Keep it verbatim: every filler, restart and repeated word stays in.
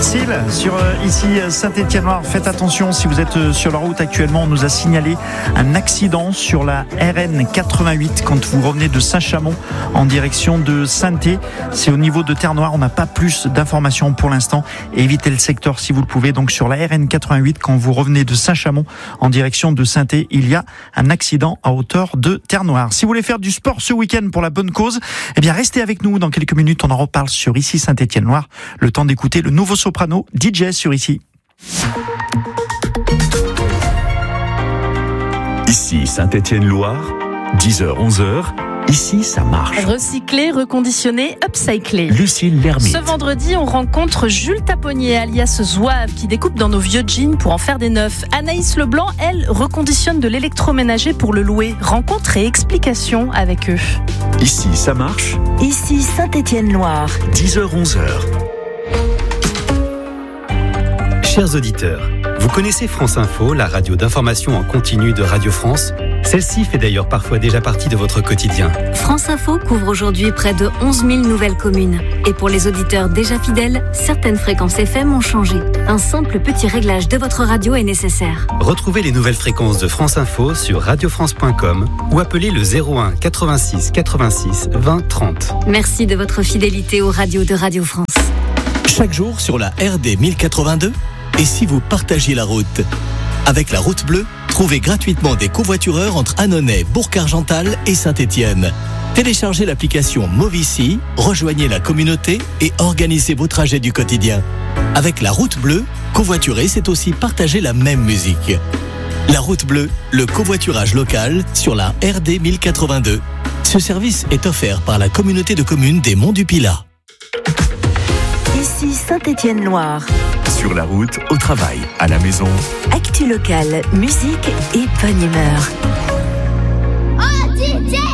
Lucille, sur euh, ici Saint-Étienne-Loire. Faites attention si vous êtes euh, sur la route actuellement. On nous a signalé un accident sur la R N quatre-vingt-huit quand vous revenez de Saint-Chamond en direction de Saint-Thé. C'est au niveau de Terre-Noire. On n'a pas plus d'informations pour l'instant. Évitez le secteur si vous le pouvez. Donc sur la R N quatre-vingt-huit, quand vous revenez de Saint-Chamond en direction de Saint-Thé, il y a un accident à hauteur de Terre-Noire. Si vous voulez faire du sport ce week-end pour la bonne cause, eh bien restez avec nous. Dans quelques minutes, on en reparle sur ici Saint-Étienne-Loire. Le temps d'écouter le nouveau soprano D J sur ici. Ici Saint-Étienne-Loire, dix heures onze heures. Ici, ça marche. Recycler, reconditionner, upcycler. Lucille Lermite. Ce vendredi, on rencontre Jules Taponnier, alias Zouave, qui découpe dans nos vieux jeans pour en faire des neufs. Anaïs Leblanc, elle, reconditionne de l'électroménager pour le louer. Rencontre et explication avec eux. Ici, ça marche. Ici Saint-Étienne-Loire. dix heures onze heures. Chers auditeurs, vous connaissez France Info, la radio d'information en continu de Radio France ? Celle-ci fait d'ailleurs parfois déjà partie de votre quotidien. France Info couvre aujourd'hui près de onze mille nouvelles communes. Et pour les auditeurs déjà fidèles, certaines fréquences F M ont changé. Un simple petit réglage de votre radio est nécessaire. Retrouvez les nouvelles fréquences de France Info sur radio france point com ou appelez le zéro un quatre-vingt-six quatre-vingt-six vingt trente. Merci de votre fidélité aux radios de Radio France. Chaque jour sur la R D mille quatre-vingt-deux, et si vous partagez la route ? Avec la route bleue, trouvez gratuitement des covoitureurs entre Annonay, Bourg-Argental et Saint-Étienne. Téléchargez l'application Movici, rejoignez la communauté et organisez vos trajets du quotidien. Avec la route bleue, covoiturer, c'est aussi partager la même musique. La route bleue, le covoiturage local sur la R D mille quatre-vingt-deux. Ce service est offert par la communauté de communes des Monts du Pilat. Ici Saint-Étienne-Loire. Sur la route, au travail, à la maison. Actu locale, musique et bonne humeur.